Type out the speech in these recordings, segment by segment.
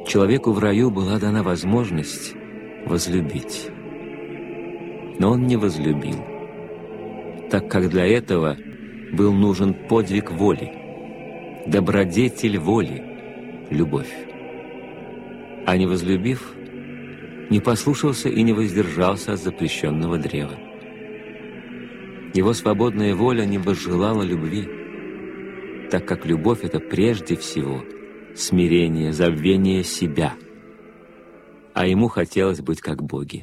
Человеку в раю была дана возможность возлюбить. Но он не возлюбил, так как для этого был нужен подвиг воли, добродетель воли, любовь. А не возлюбив, не послушался и не воздержался от запрещенного древа. Его свободная воля не возжелала любви, так как любовь — это прежде всего смирение, забвение себя, а ему хотелось быть как боги.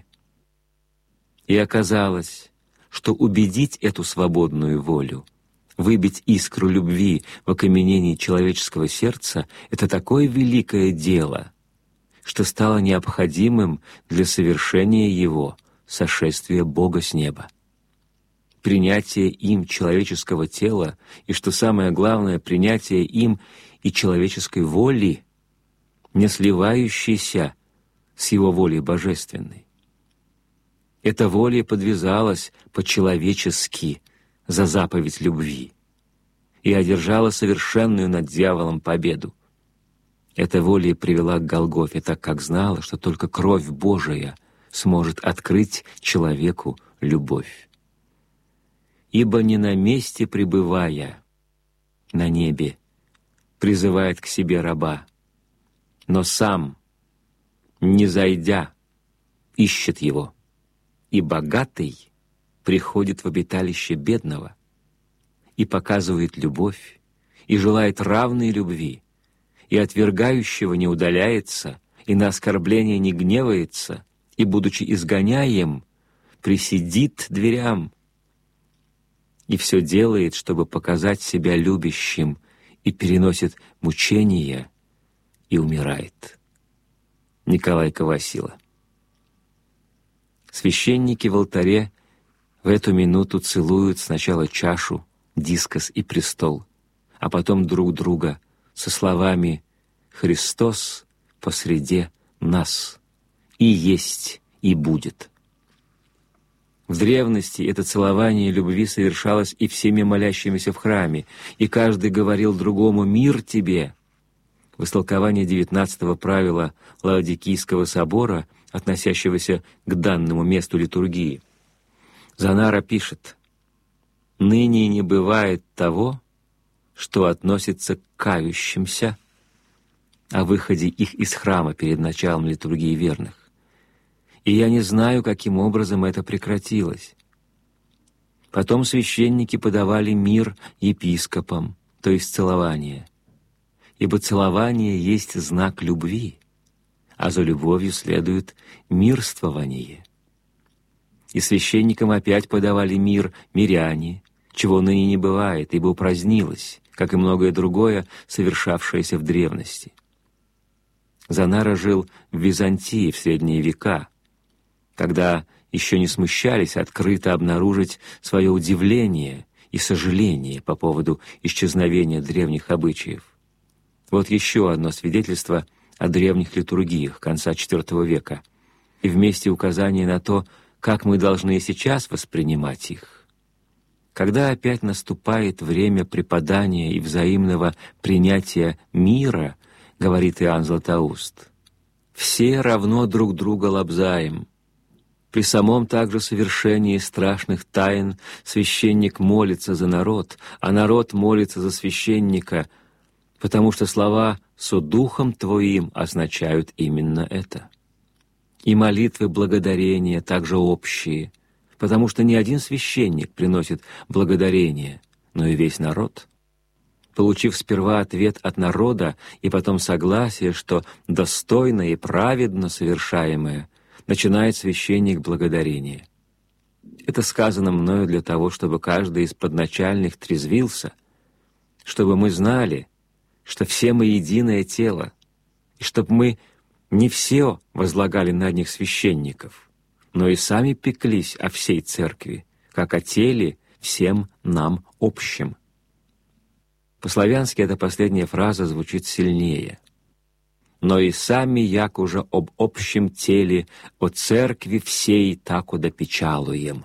И оказалось, что убедить эту свободную волю, выбить искру любви в окаменении человеческого сердца — это такое великое дело, что стало необходимым для совершения его сошествия Бога с неба. Принятие им человеческого тела и, что самое главное, принятие им и человеческой воли, не сливающейся с его волей божественной. Эта воля подвязалась по-человечески за заповедь любви и одержала совершенную над дьяволом победу. Эта воля привела к Голгофе, так как знала, что только кровь Божия сможет открыть человеку любовь. Ибо не на месте пребывая, на небе, призывает к себе раба, но сам, не зайдя, ищет его, и богатый приходит в обиталище бедного и показывает любовь, и желает равной любви, и отвергающего не удаляется, и на оскорбление не гневается, и, будучи изгоняем, присидит дверям, и все делает, чтобы показать себя любящим, и переносит мучения, и умирает. Николай Ковасила. Священники в алтаре в эту минуту целуют сначала чашу, дискос и престол, а потом друг друга со словами «Христос посреди нас, и есть, и будет». В древности это целование любви совершалось и всеми молящимися в храме, и каждый говорил другому «Мир тебе». В истолковании 19-го правила Лаодикийского собора, относящегося к данному месту литургии, Занара пишет: «Ныне не бывает того, что относится к кающимся о выходе их из храма перед началом литургии верных. И я не знаю, каким образом это прекратилось. Потом священники подавали мир епископам, то есть целование. Ибо целование есть знак любви, а за любовью следует мирствование. И священникам опять подавали мир миряне, чего ныне не бывает, ибо упразднилось, как и многое другое, совершавшееся в древности. Занара жил в Византии в средние века, когда еще не смущались открыто обнаружить свое удивление и сожаление по поводу исчезновения древних обычаев. Вот еще одно свидетельство о древних литургиях конца IV века и вместе указание на то, как мы должны и сейчас воспринимать их. Когда опять наступает время преподания и взаимного принятия мира, говорит Иоанн Златоуст, все равно друг друга лобзаем. При самом также совершении страшных тайн священник молится за народ, а народ молится за священника, потому что слова «со духом твоим» означают именно это. И молитвы благодарения также общие, потому что не один священник приносит благодарение, но и весь народ. Получив сперва ответ от народа и потом согласие, что достойно и праведно совершаемое, начинает священник благодарение. Это сказано мною для того, чтобы каждый из подначальных трезвился, чтобы мы знали, что все мы единое тело, и чтобы мы не все возлагали на одних священников, но и сами пеклись о всей церкви, как о теле всем нам общим. По-славянски эта последняя фраза звучит сильнее. «Но и сами, як уже об общем теле, о церкви всей тако допечалуем».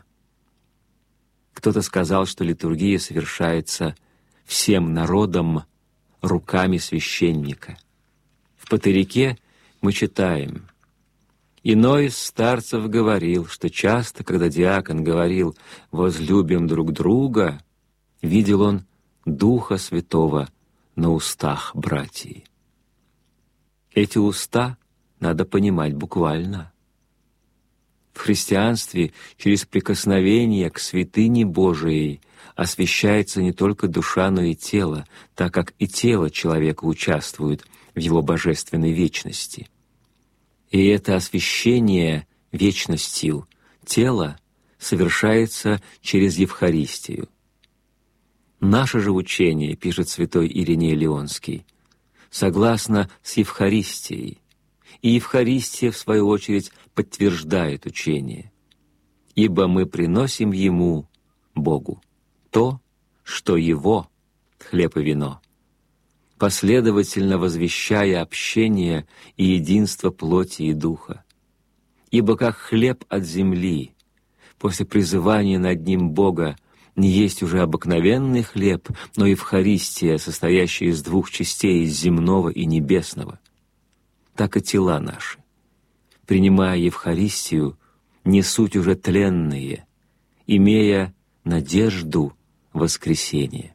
Кто-то сказал, что литургия совершается всем народом руками священника. В Патерике мы читаем: «Иной из старцев говорил, что часто, когда диакон говорил «возлюбим друг друга», видел он Духа Святого на устах братьев». Эти уста надо понимать буквально. В христианстве через прикосновение к святыне Божией освящается не только душа, но и тело, так как и тело человека участвует в его божественной вечности. И это освящение вечностью тела совершается через Евхаристию. Наше же учение, пишет святой Ириней Леонский, согласно с Евхаристией, и Евхаристия, в свою очередь, подтверждает учение. Ибо мы приносим Ему, Богу, то, что Его, хлеб и вино, последовательно возвещая общение и единство плоти и духа. Ибо как хлеб от земли, после призывания над ним Бога, не есть уже обыкновенный хлеб, но Евхаристия, состоящая из двух частей, из земного и небесного, так и тела наши, принимая Евхаристию, не суть уже тленные, имея надежду воскресения.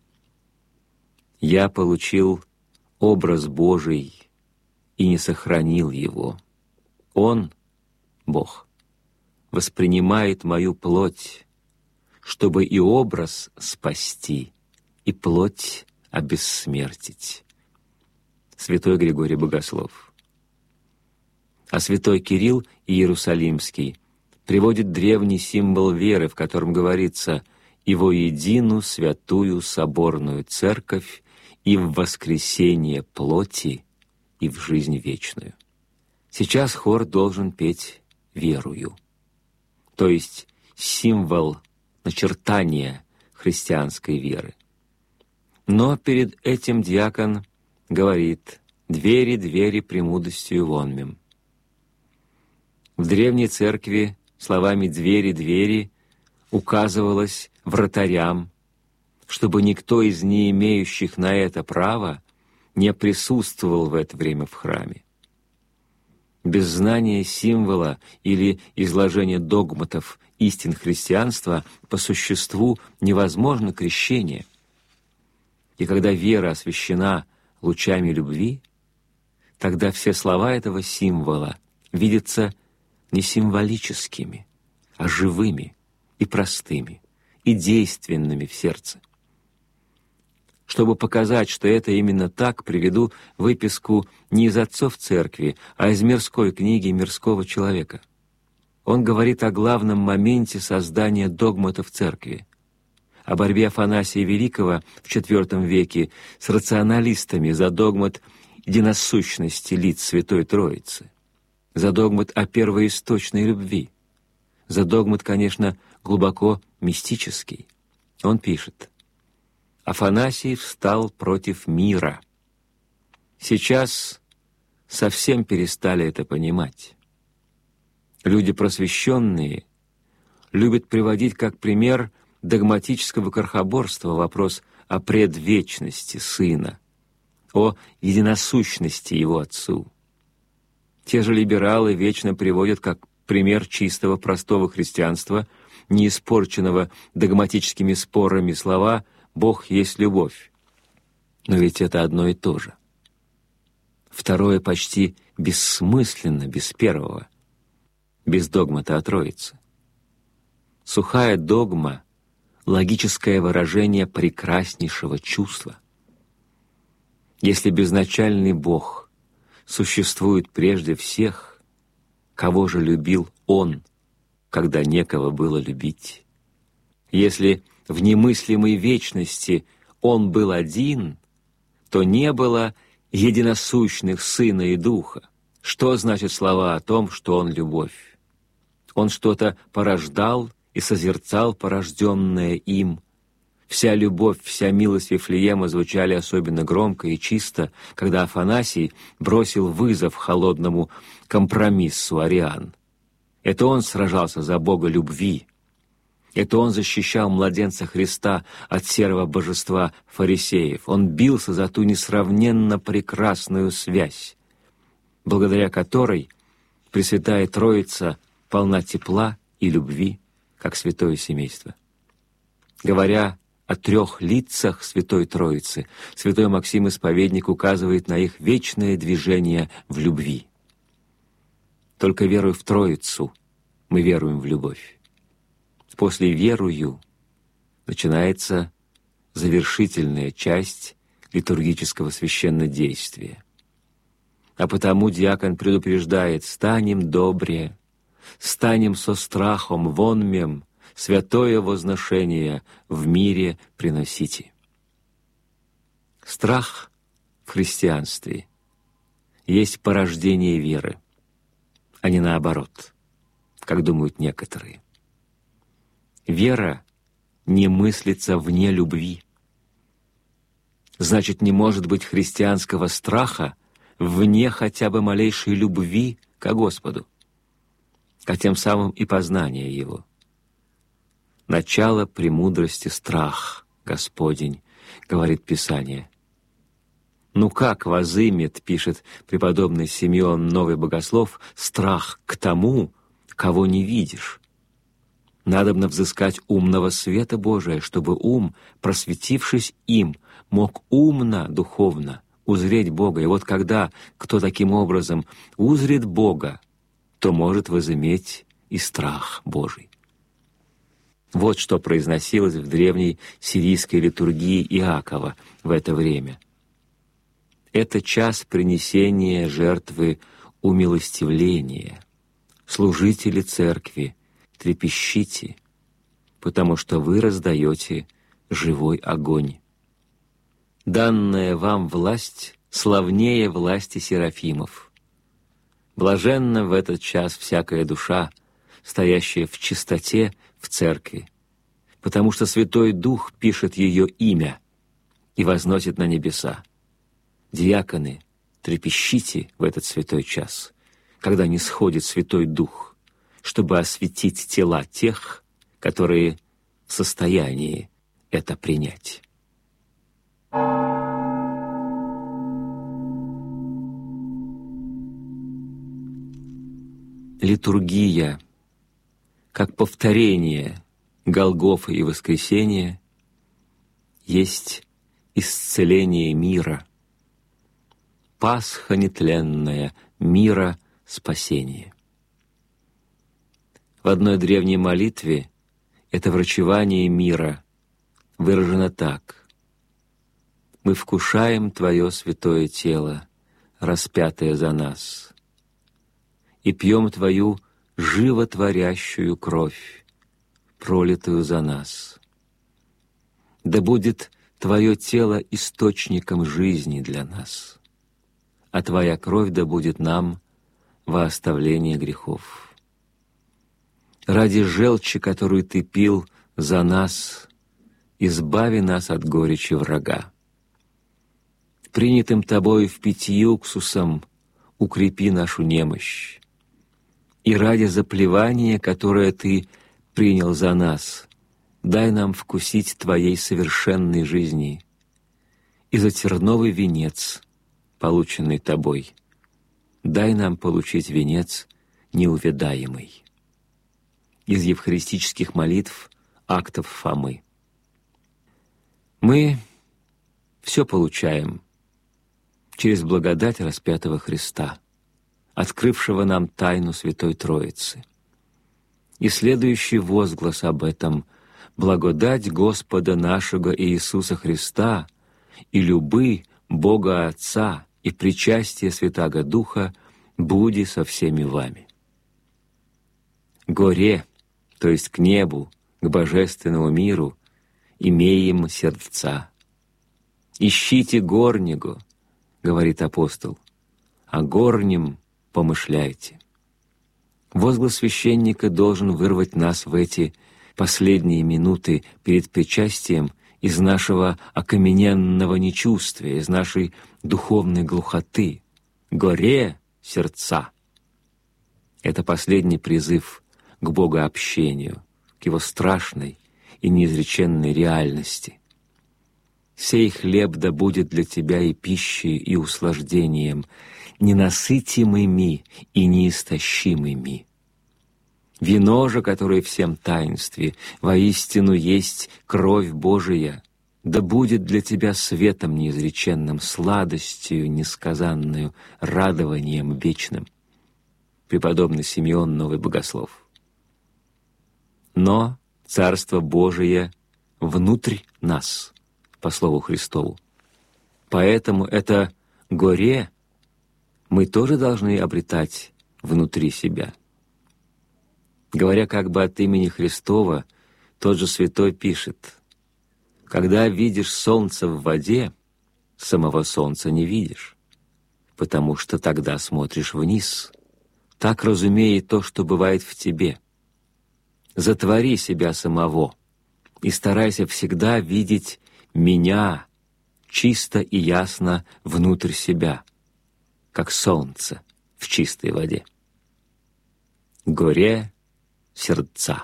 Я получил образ Божий и не сохранил его. Он, Бог, воспринимает мою плоть, чтобы и образ спасти, и плоть обессмертить. Святой Григорий Богослов. А святой Кирилл Иерусалимский приводит древний символ веры, в котором говорится: «И во едину святую соборную церковь, и в воскресение плоти, и в жизнь вечную». Сейчас хор должен петь верую, то есть символ начертания христианской веры. Но перед этим диакон говорит: «Двери, двери, премудостью вонмем». В древней церкви словами «двери, двери» указывалось вратарям, чтобы никто из не имеющих на это права не присутствовал в это время в храме. Без знания символа или изложения догматов истин христианства по существу невозможно крещение. И когда вера освящена лучами любви, тогда все слова этого символа видятся не символическими, а живыми и простыми, и действенными в сердце. Чтобы показать, что это именно так, приведу выписку не из отцов церкви, а из мирской книги мирского человека. Он говорит о главном моменте создания догматов церкви, о борьбе Афанасия Великого в IV веке с рационалистами за догмат единосущности лиц Святой Троицы, за догмат о первоисточной любви, за догмат, конечно, глубоко мистический. Он пишет: «Афанасий встал против мира. Сейчас совсем перестали это понимать. Люди просвещенные любят приводить как пример догматического крохоборства вопрос о предвечности Сына, о единосущности Его Отцу. Те же либералы вечно приводят как пример чистого простого христианства, не испорченного догматическими спорами, слова «Бог есть любовь». Но ведь это одно и то же. Второе почти бессмысленно без первого, без догмата о Троице. Сухая догма — логическое выражение прекраснейшего чувства. Если безначальный Бог существует прежде всех, кого же любил Он, когда некого было любить? Если в немыслимой вечности Он был один, то не было единосущных Сына и Духа. Что значит слова о том, что Он — любовь? Он что-то порождал и созерцал порожденное им. Вся любовь, вся милость Вифлеема звучали особенно громко и чисто, когда Афанасий бросил вызов холодному компромиссу ариан. Это он сражался за Бога любви. Это он защищал младенца Христа от серого божества фарисеев. Он бился за ту несравненно прекрасную связь. благодаря которой Пресвятая Троица полна тепла и любви, как святое семейство. Говоря о 3 лицах Святой Троицы, святой Максим Исповедник указывает на их вечное движение в любви. Только веруя в Троицу, мы веруем в любовь. После «верую» начинается завершительная часть литургического священнодействия. А потому диакон предупреждает: «Станем добре, станем со страхом вонмем, святое возношение в мире приносите». Страх в христианстве есть порождение веры, а не наоборот, как думают некоторые. Вера не мыслится вне любви. Значит, не может быть христианского страха вне хотя бы малейшей любви ко Господу, а тем самым и познания Его. «Начало премудрости — страх Господень», — говорит Писание. «Ну как возымет, — пишет преподобный Симеон Новый Богослов, — страх к тому, кого не видишь? Надобно взыскать умного света Божия, чтобы ум, просветившись им, мог умно, духовно узреть Бога. И вот когда кто таким образом узрит Бога, то может возыметь и страх Божий». Вот что произносилось в древней сирийской литургии Иакова в это время. Это час принесения жертвы умилостивления. Служители церкви, трепещите, потому что вы раздаете живой огонь. Данная вам власть славнее власти серафимов. Блаженна в этот час всякая душа, стоящая в чистоте в церкви, потому что Святой Дух пишет ее имя и возносит на небеса. Диаконы, трепещите в этот святой час, когда нисходит Святой Дух, чтобы осветить тела тех, которые в состоянии это принять. Литургия, как повторение Голгофы и воскресения, есть исцеление мира, Пасха нетленная, мира спасение. В одной древней молитве это врачевание мира выражено так: «Мы вкушаем Твое святое тело, распятое за нас, и пьем Твою животворящую кровь, пролитую за нас. Да будет Твое тело источником жизни для нас, а Твоя кровь да будет нам во оставление грехов. Ради желчи, которую Ты пил за нас, избави нас от горечи врага. Принятым Тобою в питье уксусом укрепи нашу немощь. И ради заплевания, которое Ты принял за нас, дай нам вкусить Твоей совершенной жизни. И за терновый венец, полученный Тобой, дай нам получить венец неувядаемый». Из евхаристических молитв актов Фомы. Мы все получаем через благодать распятого Христа, открывшего нам тайну Святой Троицы. И следующий возглас об этом: «Благодать Господа нашего Иисуса Христа и любы Бога Отца и причастие Святаго Духа буди со всеми вами». Горе, то есть к небу, к божественному миру, имеем сердца. «Ищите горнего», — говорит апостол, «о горнем помышляйте». Возглас священника должен вырвать нас в эти последние минуты перед причастием из нашего окамененного нечувствия, из нашей духовной глухоты. «Горе сердца». Это последний призыв к богообщению, к Его страшной и неизреченной реальности. Сей хлеб да будет для тебя и пищей, и услаждением, ненасытимыми и неистощимыми. Вино же, которое в всем таинстве, воистину есть кровь Божия, да будет для тебя светом неизреченным, сладостью несказанную, радованием вечным. Преподобный Симеон, Новый Богослов. Но Царство Божие внутрь нас, по слову Христову. Поэтому это горе мы тоже должны обретать внутри себя. Говоря как бы от имени Христова, тот же святой пишет: «Когда видишь солнце в воде, самого солнца не видишь, потому что тогда смотришь вниз. Так разумей то, что бывает в тебе. Затвори себя самого и старайся всегда видеть меня чисто и ясно внутрь себя, как солнце в чистой воде. Горе сердца».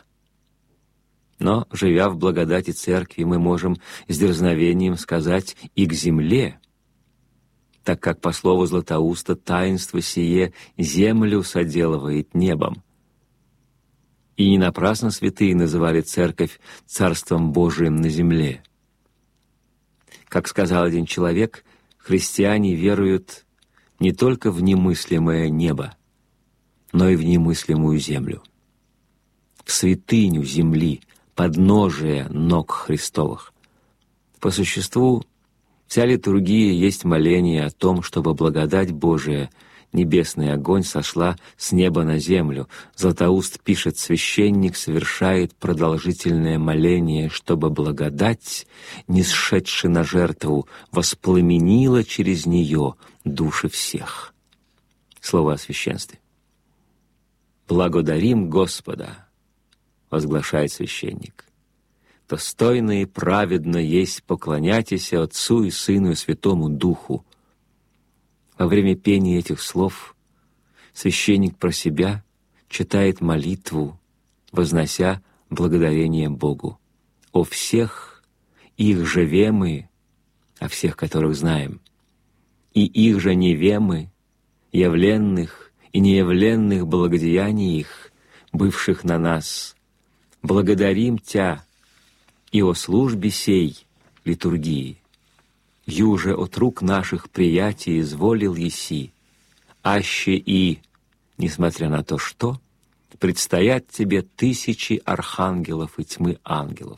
Но, живя в благодати Церкви, мы можем с дерзновением сказать и к земле, так как по слову Златоуста таинство сие землю соделывает небом. И не напрасно святые называли Церковь Царством Божиим на земле. Как сказал один человек, христиане веруют не только в немыслимое небо, но и в немыслимую землю, в святыню земли, подножие ног Христовых. По существу, вся литургия есть моление о том, чтобы благодать Божия, небесный огонь, сошла с неба на землю. Златоуст пишет: священник совершает продолжительное моление, чтобы благодать, нисшедшая на жертву, воспламенила через нее души всех. Слово о священстве. «Благодарим Господа», — возглашает священник. «Достойно и праведно есть поклоняйтесь Отцу и Сыну и Святому Духу». Во время пения этих слов священник про себя читает молитву, вознося благодарение Богу. «О всех их же вемы, о всех, которых знаем, и их же невемы, явленных и неявленных благодеяний их, бывших на нас, благодарим Тя и о службе сей литургии. Юже от рук наших приятий изволил еси, аще и, несмотря на то что, предстоят тебе тысячи архангелов и тьмы ангелов».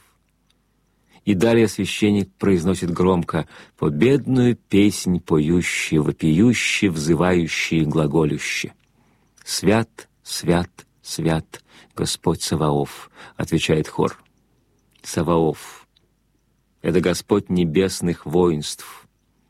И далее священник произносит громко победную песнь поющий, вопиющий, взывающий, глаголющий. «Свят, свят, свят, Господь Саваоф», — отвечает хор. Саваоф — это Господь небесных воинств.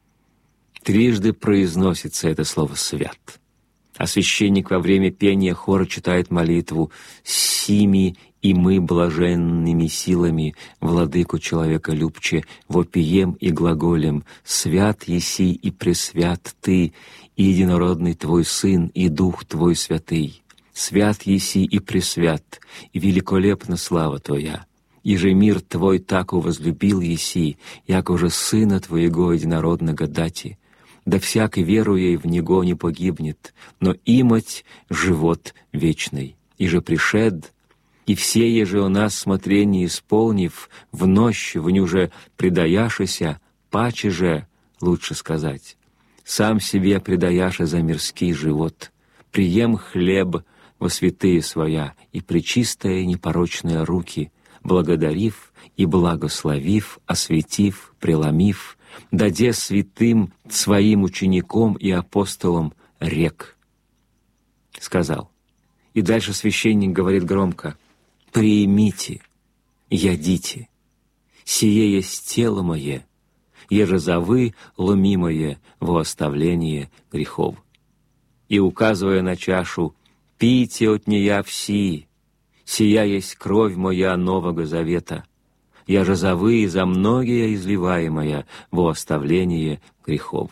Трижды произносится это слово «свят». А священник во время пения хора читает молитву «Сими и мы блаженными силами, владыку человека любче, вопием и глаголем, свят еси и пресвят Ты, и единородный Твой Сын, и Дух Твой Святый. Свят еси и пресвят, и великолепна слава Твоя. И же мир Твой тако возлюбил еси, яко уже Сына Твоего единородного дати. Да всякий веруя в Него не погибнет, но имать живот вечный. И же пришед, и все еже у нас смотрение исполнив, в нощь в нюже предаяшися, паче же, лучше сказать, сам себе предаяша за мирский живот, прием хлеб во святые своя и пречистые непорочные руки, благодарив и благословив, осветив, преломив, даде святым своим учеником и апостолам рек. Сказал. И дальше священник говорит громко: «Приимите, ядите, сие есть тело мое, еже за вы ломимое во оставление грехов». И, указывая на чашу: «Пейте от нея все, сия есть кровь моя Нового Завета, я же за вы и за многие изливаемая во оставление грехов.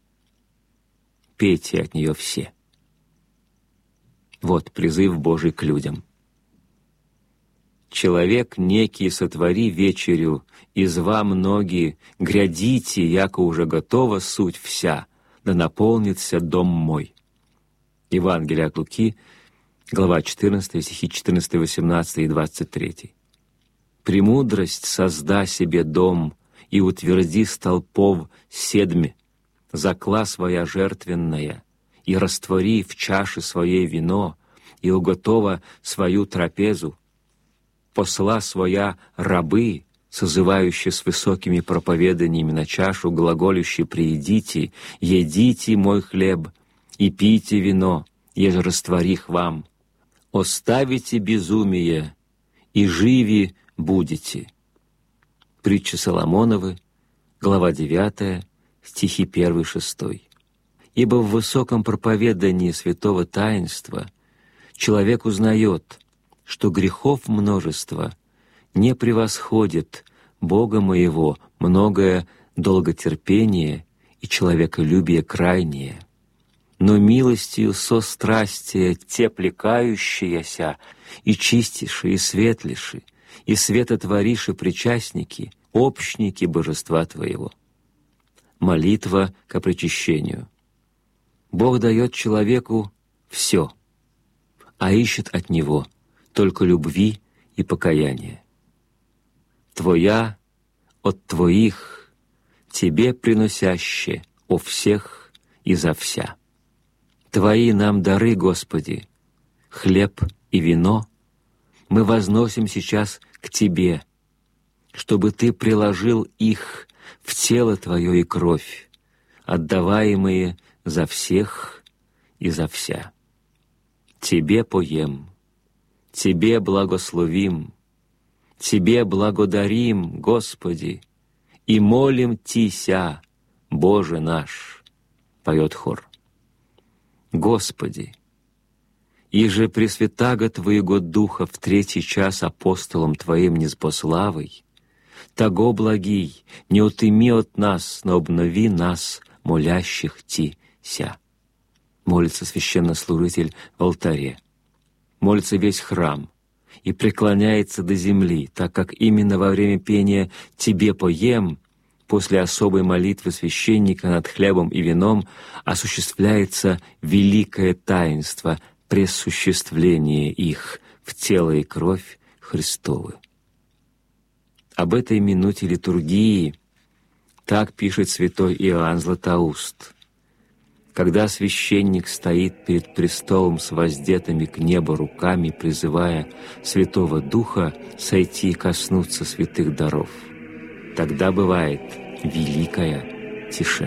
Пейте от нее все». Вот призыв Божий к людям. человек некий сотвори вечерю, изва многие, грядите, яко уже готова суть вся, да наполнится дом мой». Евангелие от Луки, глава 14, стихи 14, 18 и 23. «Премудрость созда себе дом, и утверди столпов седми, закла своя жертвенная, и раствори в чаше своей вино, и уготова свою трапезу, посла своя рабы, созывающие с высокими проповеданиями на чашу, глаголющие: приидите, едите мой хлеб, и пейте вино, еже растворих вам. Оставите безумие, и живи будете». Притча Соломоновы, глава 9, стихи 1-6. «Ибо в высоком проповедании святого таинства человек узнает, что грехов множество не превосходит Бога моего многое долготерпение и человеколюбие крайнее, но милостью сострастие те плекающиеся и чистейшие, и светлейшие, и светотвориши причастники, общники божества Твоего». Молитва ко причащению. Бог дает человеку все, а ищет от него только любви и покаяния. «Твоя от Твоих, Тебе приносяще о всех и за вся». Твои нам дары, Господи, хлеб и вино, мы возносим сейчас к Тебе, чтобы Ты приложил их в тело Твое и кровь, отдаваемые за всех и за вся. Тебе поем, Тебе благословим, Тебе благодарим, Господи, и молим Тися, Боже наш, поет хор. Господи, иже пресвятаго Твоего Духа в 3 час апостолом Твоим неспославый, того благий, не отыми от нас, но обнови нас, молящих Тися. Молится священнослужитель в алтаре. Молится весь храм и преклоняется до земли, так как именно во время пения «Тебе поем» после особой молитвы священника над хлебом и вином осуществляется великое таинство пресуществления их в тело и кровь Христовы. Об этой минуте литургии так пишет святой Иоанн Златоуст. Когда священник стоит перед престолом с воздетыми к небу руками, призывая Святого Духа сойти и коснуться святых даров, тогда бывает великая тишина.